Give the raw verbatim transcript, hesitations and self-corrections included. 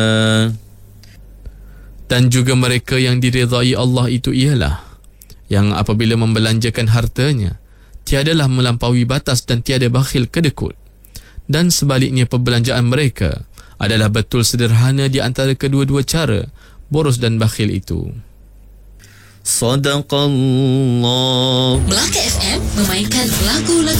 Dan juga mereka yang diridai Allah itu ialah yang apabila membelanjakan hartanya tiadalah melampaui batas dan tiada bakhil kedekut. Dan sebaliknya perbelanjaan mereka adalah betul sederhana di antara kedua-dua cara boros dan bakhil itu. Sadaqallah. Melaka F M memainkan lagu-lagu